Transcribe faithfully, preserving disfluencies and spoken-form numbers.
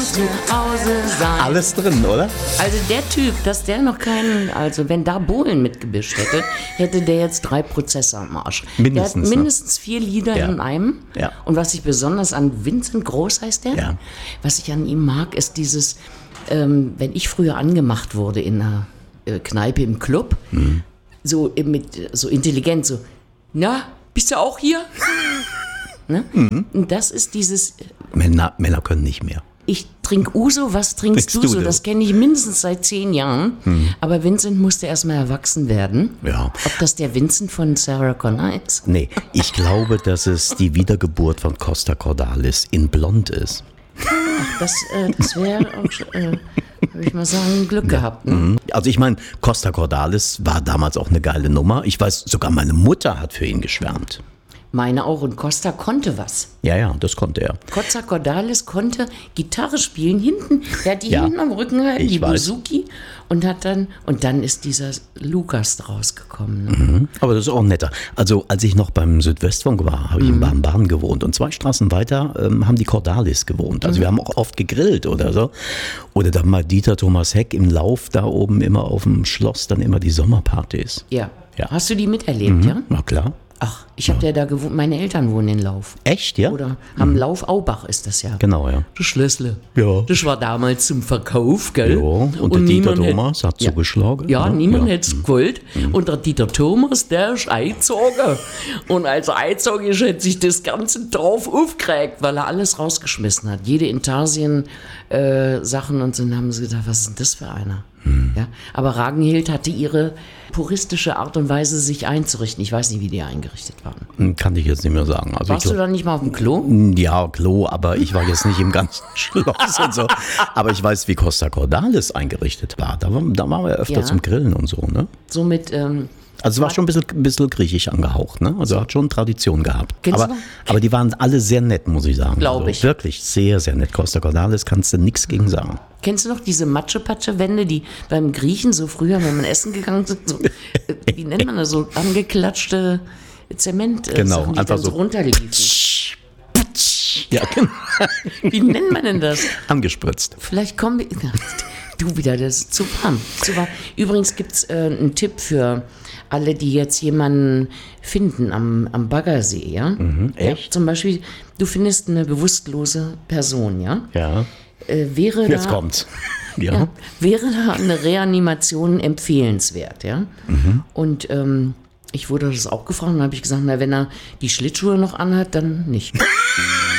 zu Hause sein. Alles drin, oder? Also der Typ, dass der noch keinen, also wenn da Bohlen mitgemischt hätte, hätte der jetzt drei Prozesse am Arsch. Mindestens, der hat mindestens vier Lieder ja. in einem. Ja. Und was ich besonders an Vincent Groß heißt der, ja. was ich an ihm mag, ist dieses, ähm, wenn ich früher angemacht wurde in einer äh, Kneipe im Club, mhm. so mit so intelligent, so, na, bist du auch hier? Ne? Mhm. Und das ist dieses... Männer, Männer können nicht mehr. Ich trinke Uso, was trinkst, trinkst du, du so? Das kenne ich mindestens seit zehn Jahren. Mhm. Aber Vincent musste erstmal erwachsen werden. Ja. Ob das der Vincent von Sarah Connor ist? Nee, ich glaube, dass es die Wiedergeburt von Costa Cordalis in Blond ist. Ach, das, äh, das wäre auch, äh, würde ich mal sagen, Glück ja. gehabt. Ne? Also ich meine, Costa Cordalis war damals auch eine geile Nummer. Ich weiß, sogar meine Mutter hat für ihn geschwärmt. Meine auch. Und Costa konnte was. Ja, ja, das konnte er. Costa Cordalis konnte Gitarre spielen. Hinten, der hat die ja, hinten am Rücken gehalten, die weiß. Bouzouki. Und hat dann, und dann ist dieser Lukas draus gekommen. Ne? Mhm. Aber das ist auch netter. Also als ich noch beim Südwestfunk war, habe ich mhm. in Baden-Baden gewohnt. Und zwei Straßen weiter ähm, haben die Cordalis gewohnt. Also mhm. wir haben auch oft gegrillt oder so. Oder dann mal Dieter Thomas Heck im Lauf da oben immer auf dem Schloss, dann immer die Sommerpartys. Ja. ja. Hast du die miterlebt, mhm. ja? Na klar. Ach, ich habe ja da gewohnt, meine Eltern wohnen in Lauf. Echt, ja? Oder am mhm. Lauf Aubach ist das ja. Genau, ja. Das Schlössle. Ja. Das war damals zum Verkauf, gell? Ja, und, und der Dieter Thomas hat ja. zugeschlagen. Ja, ja. niemand ja. hätte es gewollt. Mhm. Und der Dieter Thomas, der ist eingezogen. Und als er eingezogen ist, hat sich das ganze Dorf aufgeregt, weil er alles rausgeschmissen hat. Jede Intarsien äh, Sachen und so. Dann haben sie gedacht, was ist denn das für einer? Hm. Ja, aber Ragnhild hatte ihre puristische Art und Weise, sich einzurichten. Ich weiß nicht, wie die eingerichtet waren. Kann ich jetzt nicht mehr sagen. Also Warst ich, du da nicht mal auf dem Klo? Ja, Klo, aber ich war jetzt nicht im ganzen Schloss und so. Aber ich weiß, wie Costa Cordalis eingerichtet war. Da, war, da waren wir öfter ja. zum Grillen und so, ne? So mit... Ähm, Also es war schon ein bisschen, ein bisschen griechisch angehaucht, ne? Also hat schon Tradition gehabt. Kennst aber, aber die waren alle sehr nett, muss ich sagen. Glaube also ich. Wirklich sehr, sehr nett. Costa Cordalis kannst du nichts gegen sagen. Kennst du noch diese Matsche-Patsche-Wände, die beim Griechen so früher, wenn man essen gegangen ist, so, wie nennt man das, so angeklatschte Zement, genau, Sachen, die einfach dann so so runterliefen. Ja, genau. Wie nennt man denn das? Angespritzt. Vielleicht kommen wir... Du wieder, das ist zu warm. Zu warm. Übrigens gibt es äh, einen Tipp für alle, die jetzt jemanden finden am, am Baggersee, ja? Mhm, echt? Ja, zum Beispiel, du findest eine bewusstlose Person, ja? Ja. Äh, wäre jetzt da, kommt's. Ja. Ja, wäre da eine Reanimation empfehlenswert, ja? Mhm. Und ähm, ich wurde das auch gefragt und habe ich gesagt, na, wenn er die Schlittschuhe noch anhat, dann nicht.